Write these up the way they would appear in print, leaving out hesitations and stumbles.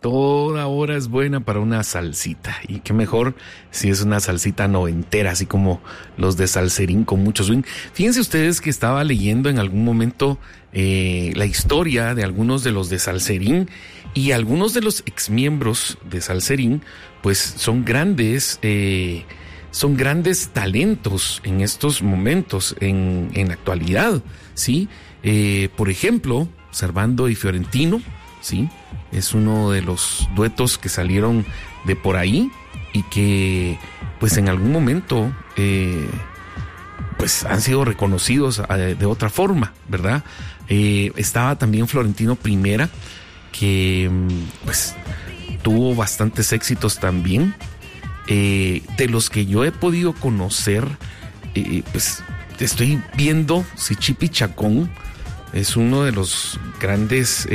toda hora es buena para una salsita. Y qué mejor si es una salsita noventera, así como los de Salserín con mucho swing. Fíjense ustedes que estaba leyendo en algún momento la historia de algunos de los de Salserín, y algunos de los exmiembros de Salserín pues son grandes talentos en estos momentos, en la actualidad, ¿sí? Por ejemplo, Servando y Fiorentino, ¿sí? Es uno de los duetos que salieron de por ahí y que pues en algún momento pues han sido reconocidos de otra forma, ¿verdad? Estaba también Florentino Primera, que pues tuvo bastantes éxitos también. De los que yo he podido conocer, pues estoy viendo si Chipi Chacón es uno de los grandes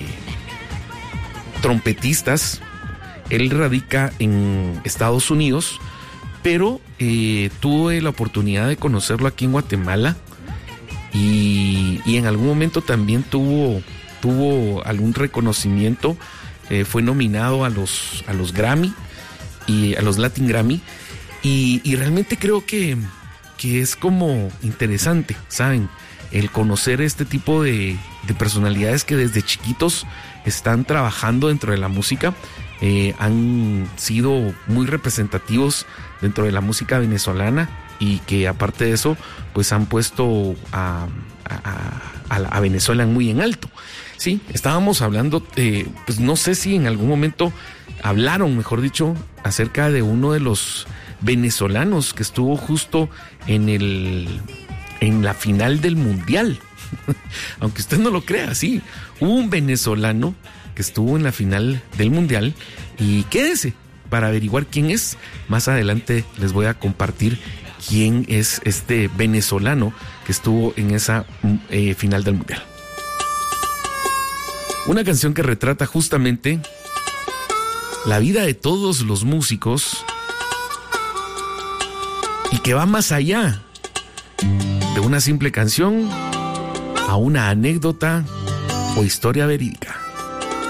trompetistas. Él radica en Estados Unidos, pero tuve la oportunidad de conocerlo aquí en Guatemala, y en algún momento también tuvo algún reconocimiento. Fue nominado a los Grammy y a los Latin Grammy, y realmente creo que es como interesante, ¿saben? El conocer este tipo de personalidades que desde chiquitos están trabajando dentro de la música, han sido muy representativos dentro de la música venezolana, y que aparte de eso pues han puesto a Venezuela muy en alto. Sí, estábamos hablando, pues no sé si en algún momento hablaron, mejor dicho, acerca de uno de los venezolanos que estuvo justo en la final del Mundial. Aunque usted no lo crea, sí, hubo un venezolano que estuvo en la final del Mundial, y quédese para averiguar quién es. Más adelante les voy a compartir quién es este venezolano que estuvo en esa final del Mundial. Una canción que retrata justamente la vida de todos los músicos y que va más allá de una simple canción a una anécdota o historia verídica.